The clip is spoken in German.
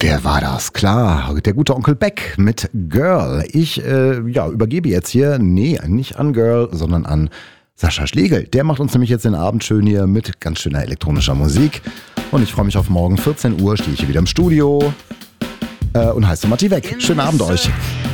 Der war das, klar. Der gute Onkel Beck mit Girl. Ich übergebe jetzt hier, nicht an Girl, sondern an Sascha Schlegel. Der macht uns nämlich jetzt den Abend schön hier mit ganz schöner elektronischer Musik. Und ich freue mich auf morgen 14 Uhr, stehe ich hier wieder im Studio und heiße Matti weg. Schönen Abend euch.